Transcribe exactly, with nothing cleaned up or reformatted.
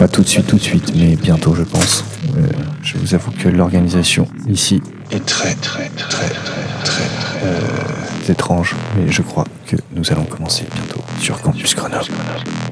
pas tout de suite, tout de suite, mais bientôt, je pense. Euh, je vous avoue que l'organisation ici est très, très, très, très, très, très euh, étrange, mais je crois que nous allons commencer bientôt sur Campus Grenoble.